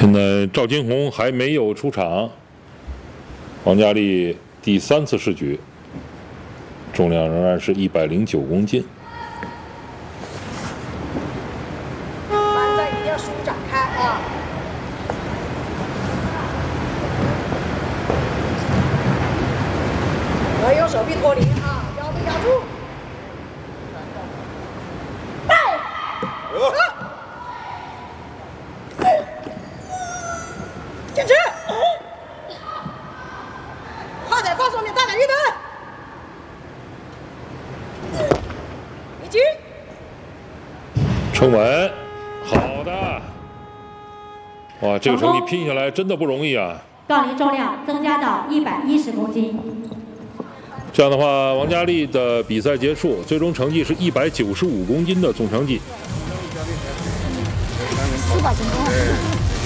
现在赵金红还没有出场，王佳丽第3次试举，重量仍然是109公斤。 反正一定要舒展开啊！不要用手臂脱离啊，腰部压住。坚持，胯在放松面，大胆运动，一击， 撑稳，好的，哇，这个成绩拼下来真的不容易啊！ 杠铃重量增加到110公斤。 这样的话，王佳丽的比赛结束，最终成绩是195公斤的总成绩。 400斤。